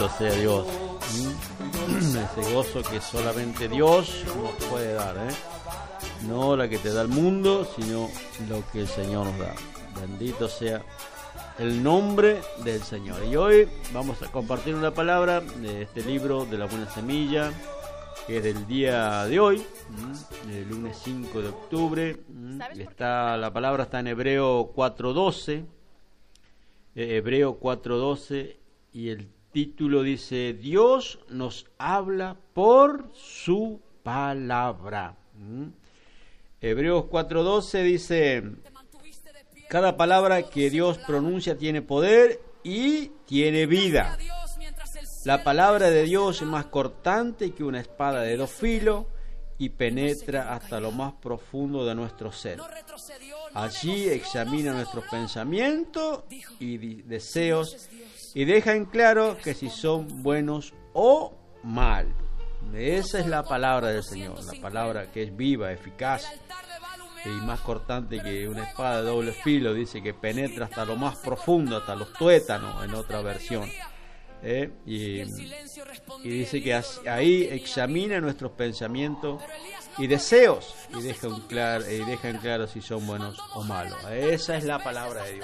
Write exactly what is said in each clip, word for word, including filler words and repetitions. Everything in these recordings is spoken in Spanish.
Sea Dios, ¿Mm? ese gozo que solamente Dios nos puede dar, ¿eh? No la que te da el mundo, sino lo que el Señor nos da. Bendito sea el nombre del Señor. Y hoy vamos a compartir una palabra de este libro de la Buena Semilla, que es del día de hoy, ¿Mm? el lunes cinco de octubre. ¿Mm? Está, la palabra está en Hebreo cuatro doce, eh, Hebreo cuatro doce, y el título dice: Dios nos habla por su palabra. ¿Mm? Hebreos cuatro doce dice: cada palabra que Dios pronuncia tiene poder y tiene vida. La palabra de Dios es más cortante que una espada de dos filos y penetra hasta lo más profundo de nuestro ser. Allí examina nuestros pensamientos y deseos y deja en claro que si son buenos o malos. Esa es la palabra del Señor, la palabra que es viva, eficaz y más cortante que una espada de doble filo. Dice que penetra hasta lo más profundo, hasta los tuétanos, en otra versión. ¿Eh? Y, y dice que ahí examina nuestros pensamientos y deseos y deja, un clar, y deja en claro si son buenos o malos. Esa es la palabra de Dios.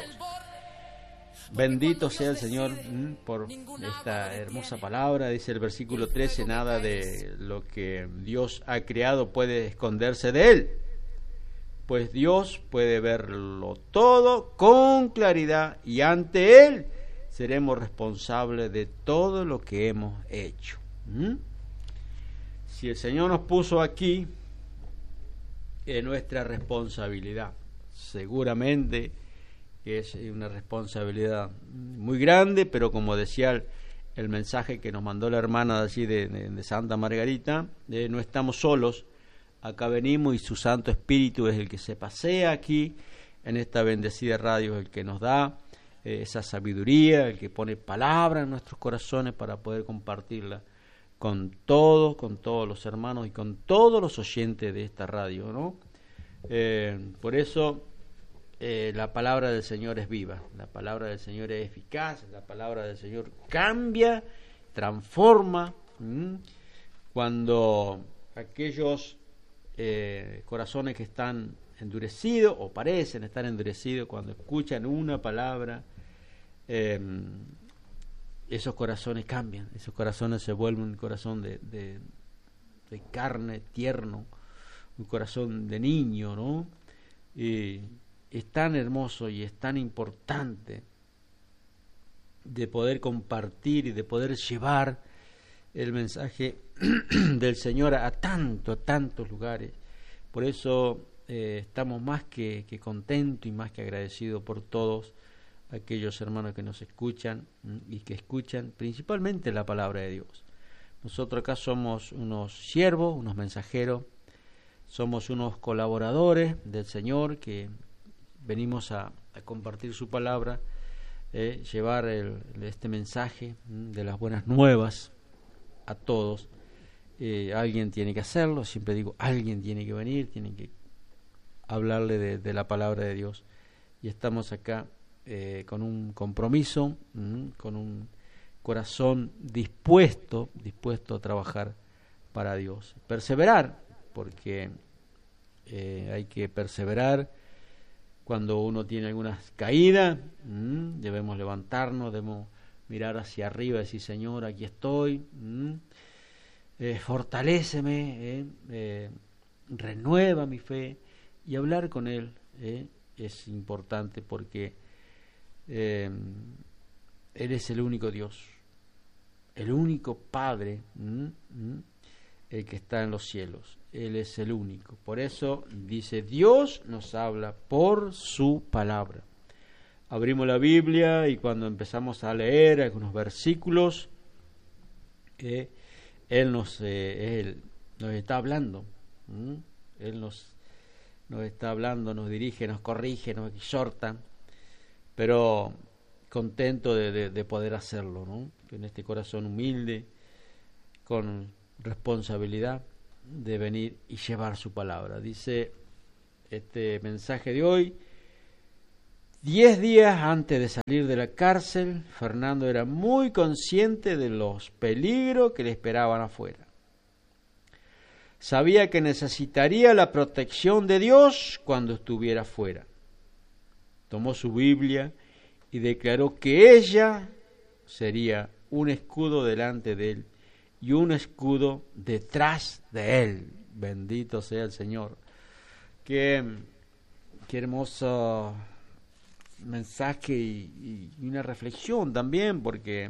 Bendito sea el Señor ¿m? por esta hermosa palabra. Dice el versículo trece: nada de lo que Dios ha creado puede esconderse de Él, pues Dios puede verlo todo con claridad y ante Él seremos responsables de todo lo que hemos hecho. ¿Mm? Si el Señor nos puso aquí, es nuestra responsabilidad. Seguramente que es una responsabilidad muy grande, pero como decía el, el mensaje que nos mandó la hermana de allí de, de, de Santa Margarita, eh, no estamos solos. Acá venimos y su Santo Espíritu es el que se pasea aquí en esta bendecida radio, es el que nos da esa sabiduría, el que pone palabra en nuestros corazones para poder compartirla con todos, con todos los hermanos y con todos los oyentes de esta radio, ¿no? Eh, por eso eh, la palabra del Señor es viva, la palabra del Señor es eficaz, la palabra del Señor cambia, transforma. ¿Mm? Cuando aquellos eh, corazones que están endurecidos o parecen estar endurecidos, cuando escuchan una palabra, Eh, esos corazones cambian, esos corazones se vuelven un corazón de, de, de carne, tierno, un corazón de niño, ¿no? Y es tan hermoso y es tan importante de poder compartir y de poder llevar el mensaje del Señor a, a tanto, a tantos lugares. Por eso eh, estamos más que, que contentos y más que agradecidos por todos aquellos hermanos que nos escuchan y que escuchan principalmente la palabra de Dios. Nosotros acá somos unos siervos, unos mensajeros, somos unos colaboradores del Señor que venimos a, a compartir su palabra, eh, llevar el, este mensaje de las buenas nuevas a todos. Eh, alguien tiene que hacerlo, siempre digo, alguien tiene que venir, tiene que hablarle de, de la palabra de Dios. Y estamos acá Eh, con un compromiso, mmm, con un corazón dispuesto, dispuesto a trabajar para Dios. Perseverar, porque eh, hay que perseverar cuando uno tiene algunas caídas. Mmm, debemos levantarnos, debemos mirar hacia arriba y decir: Señor, aquí estoy, mmm, eh, fortaléceme, eh, eh, renueva mi fe, y hablar con Él eh, es importante, porque Eh, Él es el único Dios, el único Padre, ¿m? ¿m? el que está en los cielos. Él es el único. Por eso dice: Dios nos habla por su palabra. Abrimos la Biblia y cuando empezamos a leer algunos versículos, eh, Él nos, eh, él nos está hablando. ¿m? Él nos, nos está hablando, nos dirige, nos corrige, nos exhorta. Pero contento de, de, de poder hacerlo, ¿no? En este corazón humilde, con responsabilidad de venir y llevar su palabra. Dice este mensaje de hoy: Diez días antes de salir de la cárcel, Fernando era muy consciente de los peligros que le esperaban afuera. Sabía que necesitaría la protección de Dios cuando estuviera fuera. Tomó su Biblia y declaró que ella sería un escudo delante de él y un escudo detrás de él. Bendito sea el Señor. Qué, qué hermoso mensaje y, y una reflexión también, porque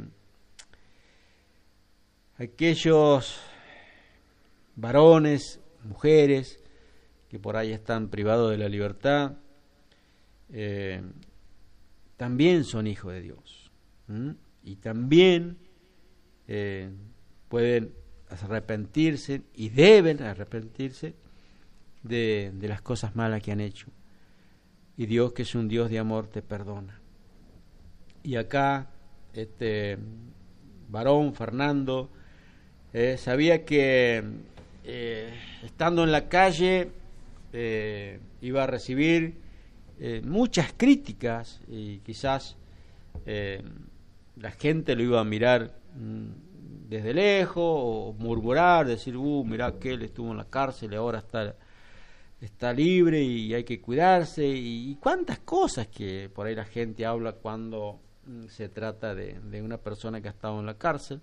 aquellos varones, mujeres que por ahí están privados de la libertad, eh, también son hijos de Dios. ¿Mm? Y también eh, pueden arrepentirse y deben arrepentirse de, de las cosas malas que han hecho. Y Dios, que es un Dios de amor, te perdona. Y acá, este varón, Fernando, eh, sabía que eh, estando en la calle eh, iba a recibir eh, muchas críticas y quizás eh, la gente lo iba a mirar mmm, desde lejos o murmurar, decir, uh, mirá, aquel estuvo en la cárcel y ahora está, está libre y hay que cuidarse, y, y cuántas cosas que por ahí la gente habla cuando mmm, se trata de, de una persona que ha estado en la cárcel.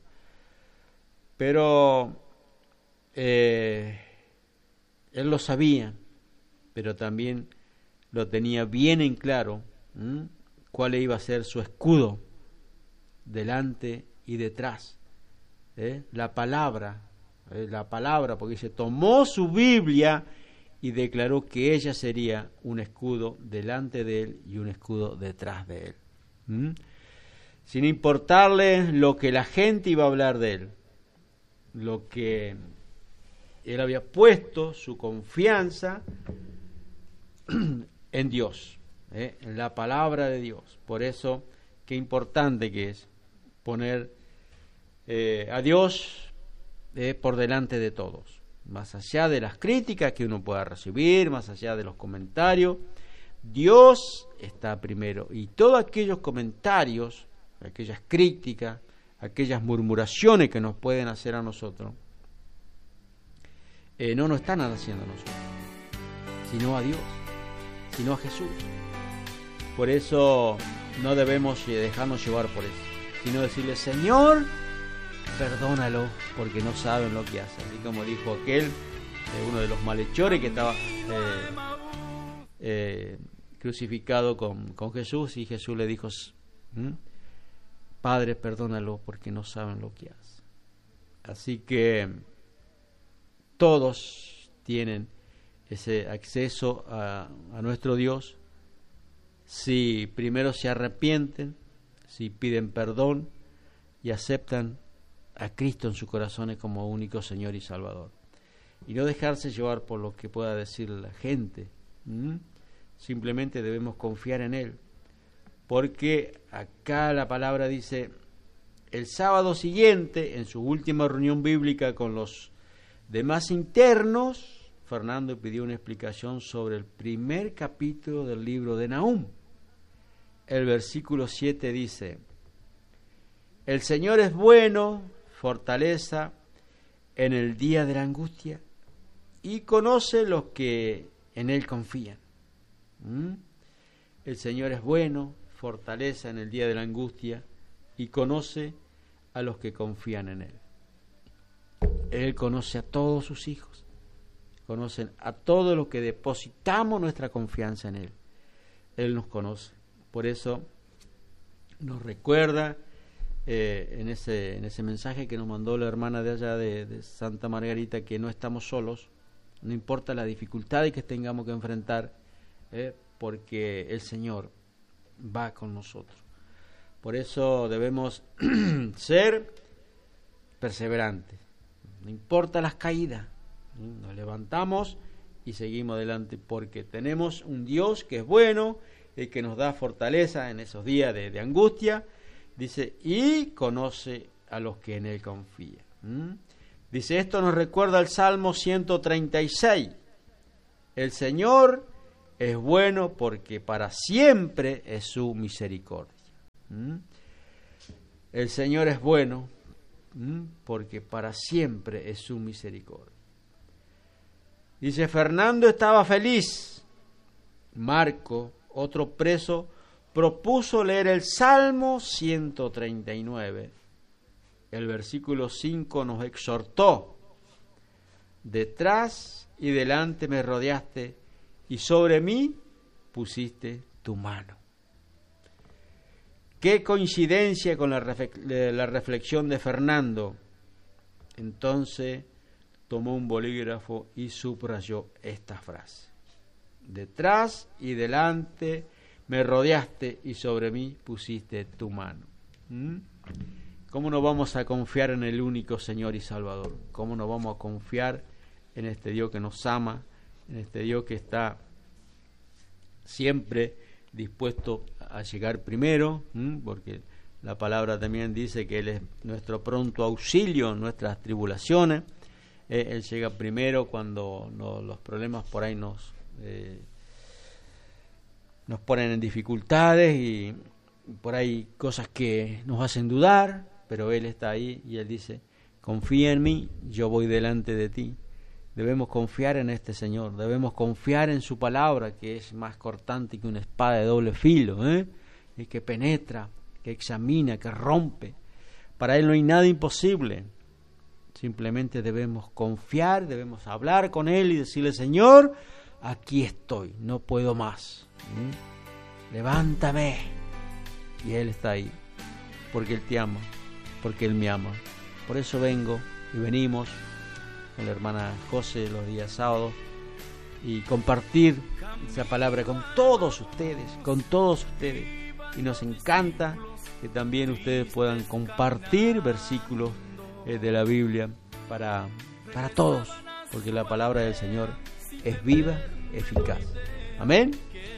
Pero eh, él lo sabía, pero también lo tenía bien en claro, ¿m? cuál iba a ser su escudo delante y detrás. ¿eh? La palabra, ¿eh? la palabra, porque se tomó su Biblia y declaró que ella sería un escudo delante de él y un escudo detrás de él. ¿m? Sin importarle lo que la gente iba a hablar de él, lo que él había puesto su confianza en Dios, ¿eh? en la palabra de Dios. Por eso, qué importante que es poner eh, a Dios eh, por delante de todos, más allá de las críticas que uno pueda recibir, más allá de los comentarios. Dios está primero, y todos aquellos comentarios, aquellas críticas, aquellas murmuraciones que nos pueden hacer a nosotros, eh, no nos están haciendo a nosotros, sino a Dios, sino a Jesús. Por eso no debemos dejarnos llevar por eso, sino decirle, Señor, perdónalo, porque no saben lo que hacen. Así como dijo aquel, eh, uno de los malhechores que estaba eh, eh, crucificado con, con Jesús, y Jesús le dijo, ¿Mm? Padre, perdónalo porque no saben lo que hacen. Así que todos tienen ese acceso a, a nuestro Dios si primero se arrepienten, si piden perdón y aceptan a Cristo en sus corazones como único Señor y Salvador. Y no dejarse llevar por lo que pueda decir la gente. ¿Mm? Simplemente debemos confiar en Él. Porque acá la palabra dice, el sábado siguiente, en su última reunión bíblica con los demás internos, Fernando pidió una explicación sobre el primer capítulo del libro de Nahum. El versículo siete dice, el Señor es bueno, fortaleza en el día de la angustia, y conoce los que en Él confían. ¿Mm? El Señor es bueno, fortaleza en el día de la angustia, y conoce a los que confían en Él. Él conoce a todos sus hijos, conocen a todos los que depositamos nuestra confianza en Él. Él nos conoce. Por eso nos recuerda eh, en ese en ese mensaje que nos mandó la hermana de allá de, de Santa Margarita, que no estamos solos, no importa las dificultades que tengamos que enfrentar, eh, porque el Señor va con nosotros. Por eso debemos ser perseverantes, no importa las caídas, nos levantamos y seguimos adelante, porque tenemos un Dios que es bueno y que nos da fortaleza en esos días de, de angustia. Dice, y conoce a los que en Él confían. ¿Mm? Dice, esto nos recuerda al Salmo ciento treinta y seis. El Señor es bueno porque para siempre es su misericordia. ¿Mm? El Señor es bueno, ¿Mm? porque para siempre es su misericordia. Dice, Fernando estaba feliz. Marco, otro preso, propuso leer el Salmo ciento treinta y nueve. El versículo cinco nos exhortó. Detrás y delante me rodeaste, y sobre mí pusiste tu mano. Qué coincidencia con la, refle- la reflexión de Fernando. Entonces tomó un bolígrafo y subrayó esta frase. Detrás y delante me rodeaste y sobre mí pusiste tu mano. ¿Mm? ¿Cómo no vamos a confiar en el único Señor y Salvador? ¿Cómo no vamos a confiar en este Dios que nos ama, en este Dios que está siempre dispuesto a llegar primero? ¿Mm? Porque la palabra también dice que Él es nuestro pronto auxilio en nuestras tribulaciones. Eh, Él llega primero cuando no, los problemas por ahí nos... Eh, nos ponen en dificultades y por ahí cosas que nos hacen dudar, pero Él está ahí y Él dice, confía en mí, yo voy delante de ti. Debemos confiar en este Señor, debemos confiar en su palabra, que es más cortante que una espada de doble filo, ¿eh? y que penetra, que examina, que rompe. Para Él no hay nada imposible. Simplemente debemos confiar, debemos hablar con Él y decirle, Señor, aquí estoy, no puedo más. ¿Mm? Levántame. Y Él está ahí, porque Él te ama, porque Él me ama. Por eso vengo y venimos con la hermana José los días sábados y compartir esa palabra con todos ustedes, con todos ustedes. Y nos encanta que también ustedes puedan compartir versículos eh, de la Biblia para, para todos, porque la palabra del Señor es viva, eficaz. Amén.